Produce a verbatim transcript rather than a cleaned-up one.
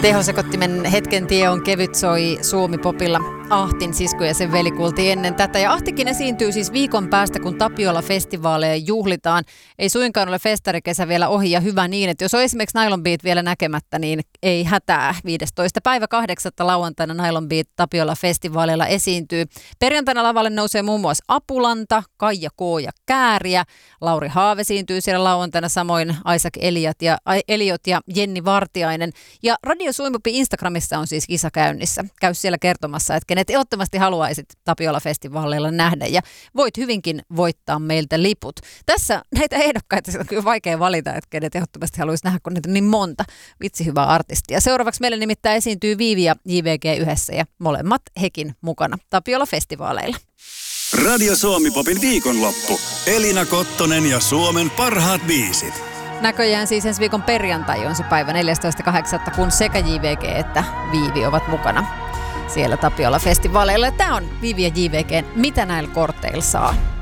Tehosekottimen hetken tie on kevyt soi Suomi-popilla. Ahtin sisko ja sen veli kuultiin ennen tätä. Ja Ahtikin esiintyy siis viikon päästä, kun Tapiola-festivaaleja juhlitaan. Ei suinkaan ole festarikesä vielä ohi ja hyvä niin, että jos on esimerkiksi Nylon Beat vielä näkemättä, niin ei hätää. viidestoista päivä kahdeksatta lauantaina Nylon Beat Tapiola-festivaaleilla esiintyy. Perjantaina lavalle nousee muun muassa Apulanta, Kaija K. ja Kääriä. Lauri Haave esiintyy siellä lauantaina, samoin Isaac Eliot ja, Eliot ja Jenni Vartiainen. Ja Radio Suomi-popi Instagramissa on siis kisa käynnissä. Käy siellä kertomassa, että kenet ehdottomasti haluaisit Tapiola-festivaaleilla nähdä ja voit hyvinkin voittaa meiltä liput. Tässä näitä ehdokkaita on kyllä vaikea valita, että kenet ehdottomasti haluaisi nähdä, kun niitä on niin monta. Vitsi hyvää artistia. Seuraavaksi meille nimittäin esiintyy Viivi ja J V G yhdessä ja molemmat hekin mukana Tapiola-festivaaleilla. Radio Suomi-popin viikonloppu. Elina Kottonen ja Suomen parhaat biisit. Näköjään siis ensi viikon perjantai on se päivä neljästoista kahdeksatta, kun sekä J V G että Viivi ovat mukana siellä Tapiola-festivaaleilla. Tämä on Viivi ja J V G. Mitä näillä korteilla saa?